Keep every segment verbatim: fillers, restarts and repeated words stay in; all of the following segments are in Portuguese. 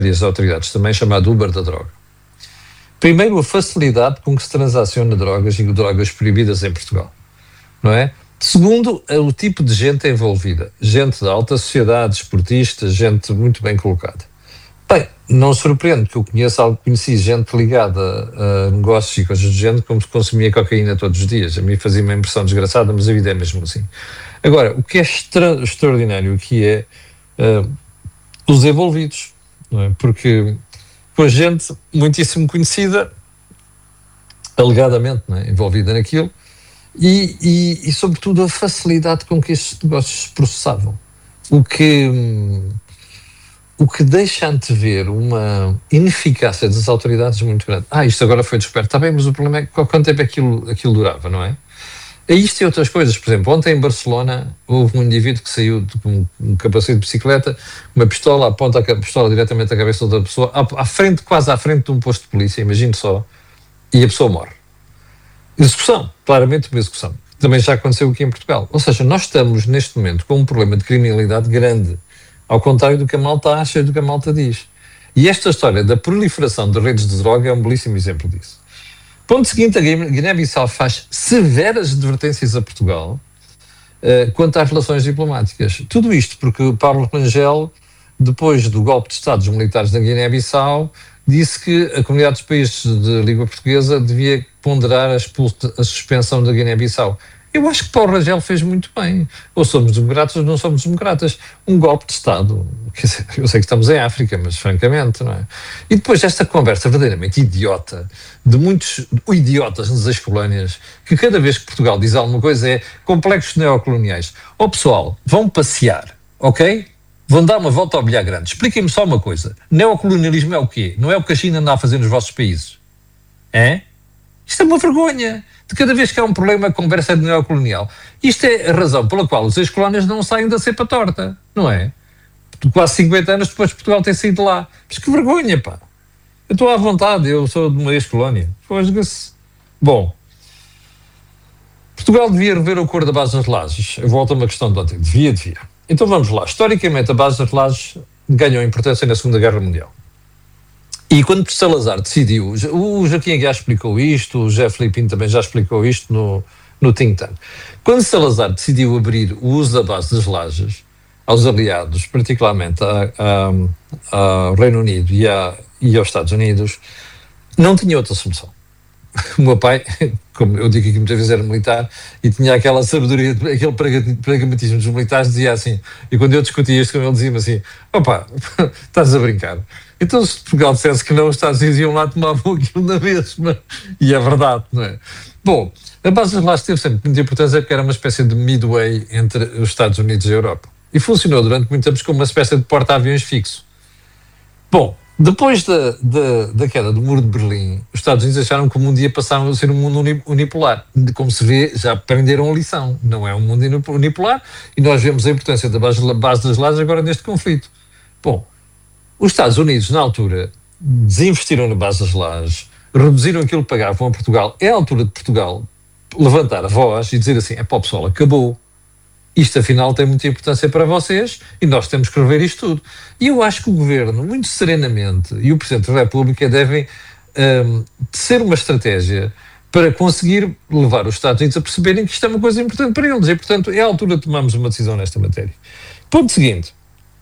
as autoridades também, chamado Uber da droga. Primeiro, a facilidade com que se transaciona drogas e drogas proibidas em Portugal, não é? Segundo, o tipo de gente envolvida. Gente da alta sociedade, esportista, gente muito bem colocada. Bem, não surpreende que eu conheça, conheci gente ligada a negócios e coisas do género, como se consumia cocaína todos os dias. A mim fazia uma impressão desgraçada, mas a vida é mesmo assim. Agora, o que é extra, extraordinário aqui é uh, os envolvidos, não é? Porque com gente muitíssimo conhecida, alegadamente, não é? Envolvida naquilo, e, e, e sobretudo a facilidade com que estes negócios se processavam. O que... Hum, O que deixa antever uma ineficácia das autoridades muito grande. Ah, isto agora foi descoberto. Está bem, mas o problema é quanto tempo aquilo, aquilo durava, não é? É isto e outras coisas. Por exemplo, ontem em Barcelona houve um indivíduo que saiu de, com um capacete de bicicleta, uma pistola, aponta a pistola diretamente à cabeça da pessoa, à, à frente, quase à frente de um posto de polícia, imagine só, e a pessoa morre. Execução, claramente uma execução. Também já aconteceu aqui em Portugal. Ou seja, nós estamos neste momento com um problema de criminalidade grande, ao contrário do que a malta acha e do que a malta diz. E esta história da proliferação de redes de droga é um belíssimo exemplo disso. Ponto seguinte, a Guiné-Bissau faz severas advertências a Portugal uh, quanto às relações diplomáticas. Tudo isto porque o Paulo Rangel, depois do golpe de Estado dos militares da Guiné-Bissau, disse que a comunidade dos países de língua portuguesa devia ponderar a, a suspensão da Guiné-Bissau. Eu acho que Paulo Rangel fez muito bem. Ou somos democratas ou não somos democratas. Um golpe de Estado. Quer dizer, eu sei que estamos em África, mas francamente, não é? E depois desta conversa verdadeiramente idiota, de muitos idiotas nas ex-colónias, que cada vez que Portugal diz alguma coisa é complexos neocoloniais. Ó pessoal, vão passear, ok? Vão dar uma volta ao bilhar grande. Expliquem-me só uma coisa. Neocolonialismo é o quê? Não é o que a China anda a fazer nos vossos países? É? Isto é uma vergonha. De cada vez que há um problema, a conversa é de neocolonial. Isto é a razão pela qual os ex-colónias não saem da cepa torta, não é? Quase cinquenta anos depois de Portugal ter saído de lá. Mas que vergonha, pá. Eu estou à vontade, eu sou de uma ex-colónia. Bom, Portugal devia rever o acordo da base das lajes. Eu volto a uma questão de ontem. Devia, devia. Então vamos lá. Historicamente, a base das lajes ganhou importância na Segunda Guerra Mundial. E quando Salazar decidiu, o Joaquim Aguiar explicou isto, o José Filipino também já explicou isto no, no think tank. Quando Salazar decidiu abrir o uso da base das lajes aos aliados, particularmente a, a, ao Reino Unido e, a, e aos Estados Unidos, não tinha outra solução. O meu pai, como eu digo aqui muitas vezes, era militar e tinha aquela sabedoria, aquele pragmatismo dos militares, dizia assim, e quando eu discutia isto com ele, dizia-me assim, opa, estás a brincar. Então se Portugal dissesse que não, os Estados Unidos iam lá tomavam aquilo na mesma. E é verdade, não é? Bom, a base das lajes teve sempre muita importância porque era uma espécie de midway entre os Estados Unidos e a Europa. E funcionou durante muito tempo como uma espécie de porta-aviões fixo. Bom, depois da, da, da queda do Muro de Berlim, os Estados Unidos acharam que o mundo ia passar a ser um mundo unipolar. Como se vê, já aprenderam a lição. Não é um mundo unipolar e nós vemos a importância da base, base das lajes agora neste conflito. Bom, os Estados Unidos, na altura, desinvestiram na base das lajes, reduziram aquilo que pagavam a Portugal. É a altura de Portugal levantar a voz e dizer assim, é pá, pessoal, acabou. Isto, afinal, tem muita importância para vocês e nós temos que rever isto tudo. E eu acho que o Governo, muito serenamente, e o Presidente da República devem um, ser uma estratégia para conseguir levar os Estados Unidos a perceberem que isto é uma coisa importante para eles. E, portanto, é a altura de tomarmos uma decisão nesta matéria. Ponto seguinte.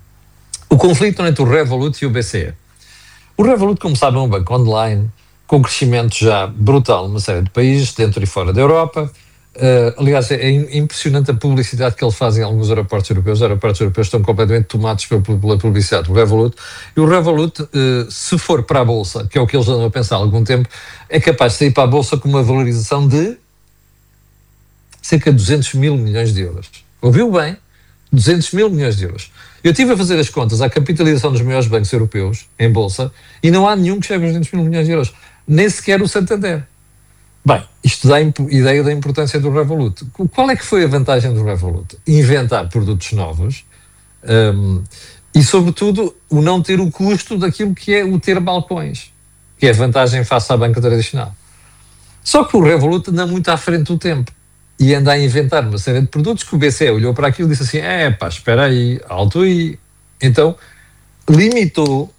O conflito entre o Revolut e o B C E. O Revolut, como sabem, é um banco online com crescimento já brutal numa série de países, dentro e fora da Europa. Uh, aliás, é impressionante a publicidade que eles fazem em alguns aeroportos europeus. Os aeroportos europeus estão completamente tomados pela, pela publicidade do Revolut. E o Revolut, uh, se for para a Bolsa, que é o que eles andam a pensar há algum tempo, é capaz de sair para a Bolsa com uma valorização de cerca de duzentos mil milhões de euros. Ouviu bem? duzentos mil milhões de euros. Eu estive a fazer as contas à capitalização dos maiores bancos europeus em Bolsa e não há nenhum que chegue aos duzentos mil milhões de euros. Nem sequer o Santander. Bem, isto dá ideia da importância do Revolut. Qual é que foi a vantagem do Revolut? Inventar produtos novos um, e, sobretudo, o não ter o custo daquilo que é o ter balcões, que é a vantagem face à banca tradicional. Só que o Revolut anda muito à frente do tempo e anda a inventar uma série de produtos que o B C E olhou para aquilo e disse assim, é pá, espera aí, alto aí. Então, limitou